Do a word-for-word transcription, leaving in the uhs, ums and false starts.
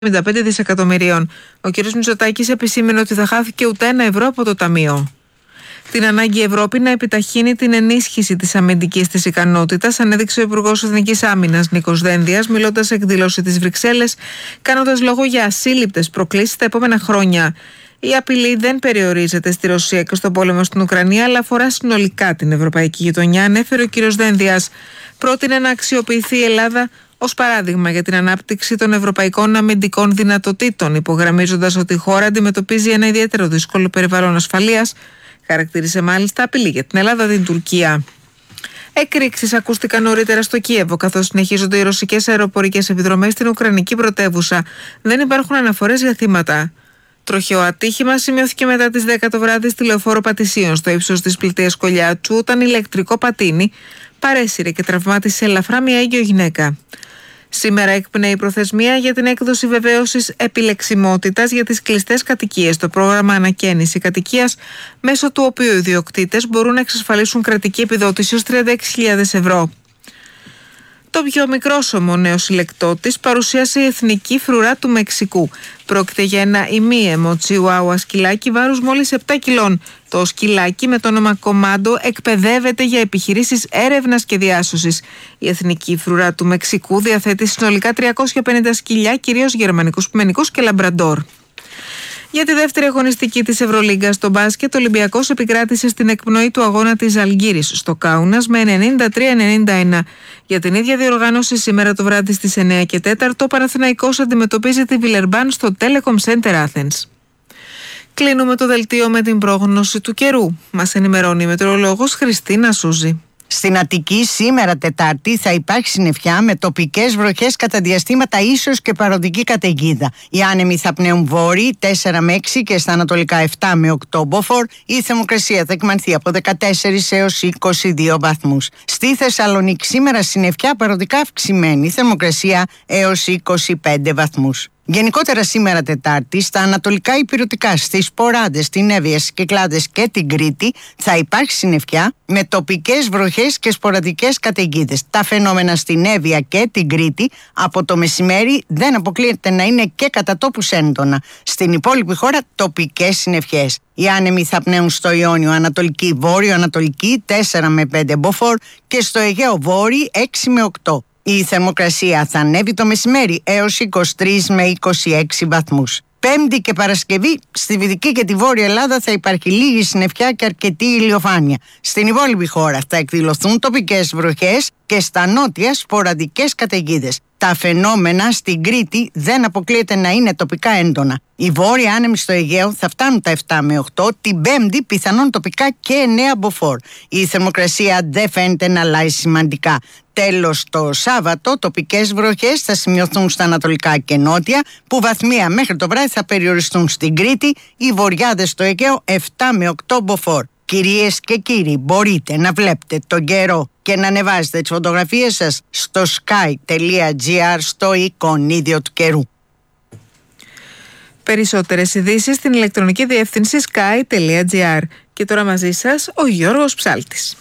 εβδομήντα πέντε δισεκατομμυρίων. Ο κ. Μητσοτάκης επισήμενε ότι θα χάθηκε ούτε ένα ευρώ από το Ταμείο. Την ανάγκη η Ευρώπη να επιταχύνει την ενίσχυση της αμυντικής της ικανότητας, ανέδειξε ο Υπουργός Εθνικής Άμυνας Νίκος Δένδιας, μιλώντας σε εκδήλωση της Βρυξέλλες, κάνοντας λόγο για ασύλληπτες προκλήσεις τα επόμενα χρόνια. Η απειλή δεν περιορίζεται στη Ρωσία και στον πόλεμο στην Ουκρανία, αλλά αφορά συνολικά την ευρωπαϊκή γειτονιά, ανέφερε ο κ. Δένδιας. Πρότεινε να αξιοποιηθεί η Ελλάδα ως παράδειγμα για την ανάπτυξη των ευρωπαϊκών αμυντικών δυνατοτήτων, υπογραμμίζοντας ότι η χώρα αντιμετωπίζει ένα ιδιαίτερο δύσκολο περιβάλλον ασφαλείας. Χαρακτήρισε μάλιστα απειλή για την Ελλάδα την Τουρκία. Εκρήξεις ακούστηκαν νωρίτερα στο Κίεβο, καθώς συνεχίζονται οι ρωσικές αεροπορικές επιδρομές στην ουκρανική πρωτεύουσα. Δεν υπάρχουν αναφορές για θύματα. Τροχαίο ατύχημα σημειώθηκε μετά τις δέκα το βράδυ στη λεωφόρο Πατησίων, στο ύψος της πλητείας Κολιάτσου, όταν ηλεκτρικό πατίνι παρέσυρε και τραυμάτισε ελαφρά μια έγκυο γυναίκα. Σήμερα εκπνέει η προθεσμία για την έκδοση βεβαίωσης επιλεξιμότητας για τις κλειστές κατοικίες, το πρόγραμμα ανακαίνιση κατοικίας, μέσω του οποίου οι ιδιοκτήτες μπορούν να εξασφαλίσουν κρατική επιδότηση ως τριάντα έξι χιλιάδες ευρώ. Το πιο μικρόσωμο νέο συλλεκτότης παρουσίασε η εθνική φρουρά του Μεξικού. Πρόκειται για ένα ημίαιμο τσιουάουα σκυλάκι βάρους μόλις επτά κιλών. Το σκυλάκι με το όνομα Κομάντο εκπαιδεύεται για επιχειρήσεις έρευνας και διάσωσης. Η εθνική φρουρά του Μεξικού διαθέτει συνολικά τριακόσια πενήντα σκυλιά, κυρίως γερμανικούς πιμενικούς και λαμπραντόρ. Για τη δεύτερη αγωνιστική της Ευρωλίγκας στο μπάσκετ, ο Ολυμπιακός επικράτησε στην εκπνοή του αγώνα της Ζαλγκύρης στο Κάουνας με ενενήντα τρία ενενήντα ένα. Για την ίδια διοργάνωση σήμερα το βράδυ στις εννιά και τέσσερα ο Παναθηναϊκός αντιμετωπίζει τη Βιλερμπάν στο Telecom Center Athens. Κλείνουμε το δελτίο με την πρόγνωση του καιρού. Μας ενημερώνει η μετεωρολόγος Χριστίνα Σούζη. Στην Αττική σήμερα Τετάρτη θα υπάρχει συννεφιά με τοπικές βροχές κατά διαστήματα, ίσως και παροδική καταιγίδα. Οι άνεμοι θα πνέουν βόρειοι τέσσερα με έξι και στα ανατολικά επτά με οκτώ μποφόρ. Η θερμοκρασία θα εκμανθεί από δεκατέσσερα έως είκοσι δύο βαθμούς. Στη Θεσσαλονίκη σήμερα συννεφιά, παροδικά αυξημένη θερμοκρασία έως είκοσι πέντε βαθμούς. Γενικότερα σήμερα Τετάρτη στα ανατολικά ηπειρωτικά, στις Ποράντες, στην Εύβοια, στις Κυκλάδες και την Κρήτη θα υπάρχει συννεφιά με τοπικές βροχές και σποραδικές καταιγίδες. Τα φαινόμενα στην Εύβοια και την Κρήτη από το μεσημέρι δεν αποκλείεται να είναι και κατά τόπους έντονα. Στην υπόλοιπη χώρα τοπικές συννεφιές. Οι άνεμοι θα πνέουν στο Ιόνιο ανατολική βόρειο-ανατολική τέσσερα με πέντε μποφόρ και στο Αιγαίο βόρειο έξι με οκτώ. Η θερμοκρασία θα ανέβει το μεσημέρι έως είκοσι τρεις με είκοσι έξι βαθμούς. Πέμπτη και Παρασκευή στη Δυτική και τη Βόρεια Ελλάδα θα υπάρχει λίγη συννεφιά και αρκετή ηλιοφάνεια. Στην υπόλοιπη χώρα θα εκδηλωθούν τοπικές βροχές και στα νότια σποραδικές καταιγίδες. Τα φαινόμενα στην Κρήτη δεν αποκλείεται να είναι τοπικά έντονα. Οι βόρειοι άνεμοι στο Αιγαίο θα φτάνουν τα επτά με οκτώ, την Πέμπτη πιθανόν τοπικά και εννέα μποφόρ. Η θερμοκρασία δεν φαίνεται να αλλάζει σημαντικά. Τέλος, το Σάββατο τοπικές βροχές θα σημειωθούν στα ανατολικά και νότια, που βαθμία μέχρι το βράδυ θα περιοριστούν στην Κρήτη, οι βορειάδες στο Αιγαίο επτά με οκτώ μποφόρ. Κυρίες και κύριοι, μπορείτε να βλέπετε τον καιρό και να ανεβάζετε τις φωτογραφίες σας στο sky τελεία gr, στο εικονίδιο του καιρού. Περισσότερες ειδήσεις στην ηλεκτρονική διεύθυνση sky τελεία gr. Και τώρα μαζί σας ο Γιώργος Ψάλτης.